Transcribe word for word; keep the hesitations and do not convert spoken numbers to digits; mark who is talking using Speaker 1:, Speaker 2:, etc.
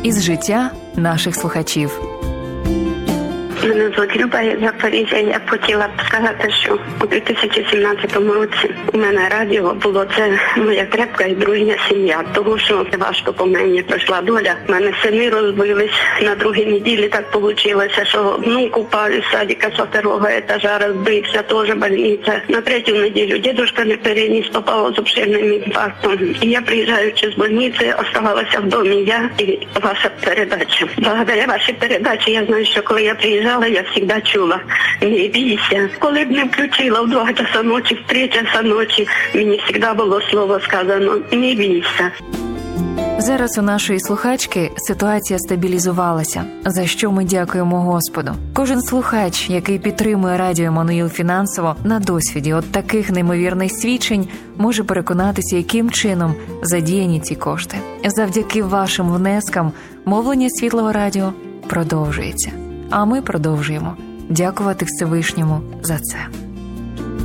Speaker 1: із життя наших слухачів.
Speaker 2: Мене звуть Люба, я з Запоріжжя. Я б хотіла б сказати, що у дві тисячі сімнадцятому році у мене радіо було, це моя крепка і друга сім'я. Тому що важко по мені пройшла доля. У мене сини розбились на другій неділі, так вийшло, що внук упав із садика з второго етажа, розбився, теж больниця. На третю неділю дідусь не переніс, попав з обширним інфарктом. І я, приїжджаючи з больниці, оставалася в домі я і ваша передача. Благодаря вашій передачі я знаю, що коли я приїжджала, я завжди чула: не бійся. Коли б не включила в два часа ночі, в три часа ночі, мені завжди було слово сказано: не бійся.
Speaker 1: Зараз у нашої слухачки ситуація стабілізувалася, за що ми дякуємо Господу. Кожен слухач, який підтримує Радіо Еммануїл фінансово, на досвіді от таких неймовірних свідчень може переконатися, яким чином задіяні ці кошти. Завдяки вашим внескам мовлення Світлого Радіо продовжується. А ми продовжуємо дякувати Всевишньому за це.